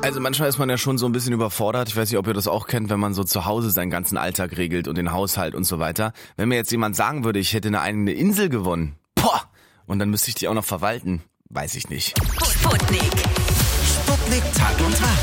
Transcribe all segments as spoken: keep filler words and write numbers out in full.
Also manchmal ist man ja schon so ein bisschen überfordert. Ich weiß nicht, ob ihr das auch kennt, wenn man so zu Hause seinen ganzen Alltag regelt und den Haushalt und so weiter. Wenn mir jetzt jemand sagen würde, ich hätte eine eigene Insel gewonnen, boah, und dann müsste ich die auch noch verwalten, weiß ich nicht. Sputnik. Sputnik Tag und Tag.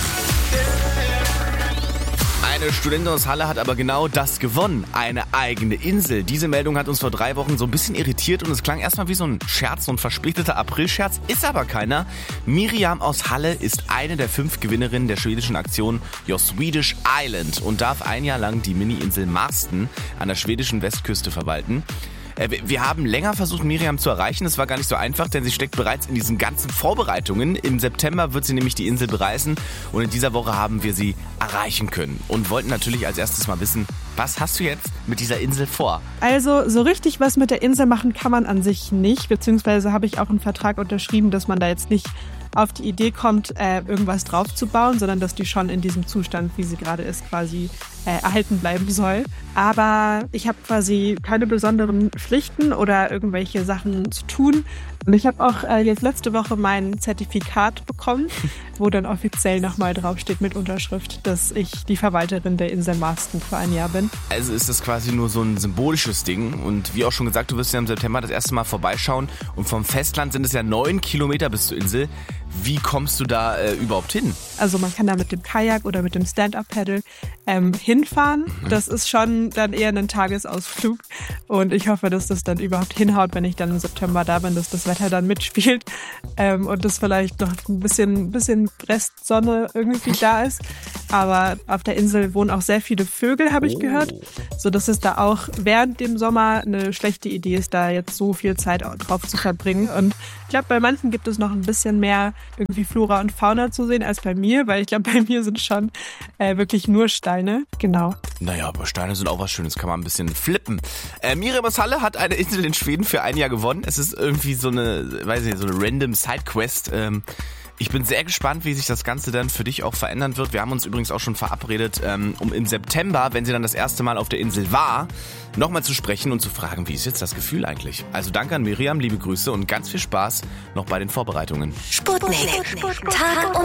Eine Studentin aus Halle hat aber genau das gewonnen, eine eigene Insel. Diese Meldung hat uns vor drei Wochen so ein bisschen irritiert und es klang erstmal wie so ein Scherz, so ein verspäteter Aprilscherz, ist aber keiner. Miriam aus Halle ist eine der fünf Gewinnerinnen der schwedischen Aktion Your Swedish Island und darf ein Jahr lang die Mini-Insel Marsten an der schwedischen Westküste verwalten. Wir haben länger versucht, Miriam zu erreichen. Es war gar nicht so einfach, denn sie steckt bereits in diesen ganzen Vorbereitungen. Im September wird sie nämlich die Insel bereisen und in dieser Woche haben wir sie erreichen können und wollten natürlich als erstes mal wissen, was hast du jetzt mit dieser Insel vor? Also so richtig was mit der Insel machen kann man an sich nicht, beziehungsweise habe ich auch einen Vertrag unterschrieben, dass man da jetzt nicht auf die Idee kommt, äh, irgendwas draufzubauen, sondern dass die schon in diesem Zustand, wie sie gerade ist, quasi äh, erhalten bleiben soll. Aber ich habe quasi keine besonderen Pflichten oder irgendwelche Sachen zu tun. Und ich habe auch äh, jetzt letzte Woche mein Zertifikat bekommen, wo dann offiziell nochmal draufsteht mit Unterschrift, dass ich die Verwalterin der Insel Marsten für ein Jahr bin. Also ist das quasi nur so ein symbolisches Ding und wie auch schon gesagt, du wirst ja im September das erste Mal vorbeischauen und vom Festland sind es ja neun Kilometer bis zur Insel. Wie kommst du da äh, überhaupt hin? Also man kann da mit dem Kajak oder mit dem Stand-Up-Paddle ähm, hinfahren. Das ist schon dann eher ein Tagesausflug und ich hoffe, dass das dann überhaupt hinhaut, wenn ich dann im September da bin, dass das Wetter dann mitspielt ähm, und dass vielleicht noch ein bisschen, bisschen Restsonne irgendwie da ist. Aber auf der Insel wohnen auch sehr viele Vögel, habe ich gehört, so dass es da auch während dem Sommer eine schlechte Idee ist, da jetzt so viel Zeit drauf zu verbringen. Und ich glaube, bei manchen gibt es noch ein bisschen mehr irgendwie Flora und Fauna zu sehen als bei mir, weil ich glaube, bei mir sind schon äh, wirklich nur Steine. Genau. Naja, aber Steine sind auch was Schönes, kann man ein bisschen flippen. Äh, Miriam aus Halle hat eine Insel in Schweden für ein Jahr gewonnen. Es ist irgendwie so eine, weiß nicht, so eine random Sidequest. Ähm, Ich bin sehr gespannt, wie sich das Ganze dann für dich auch verändern wird. Wir haben uns übrigens auch schon verabredet, um im September, wenn sie dann das erste Mal auf der Insel war, nochmal zu sprechen und zu fragen, wie ist jetzt das Gefühl eigentlich? Also danke an Miriam, liebe Grüße und ganz viel Spaß noch bei den Vorbereitungen. Sputnik. Tag und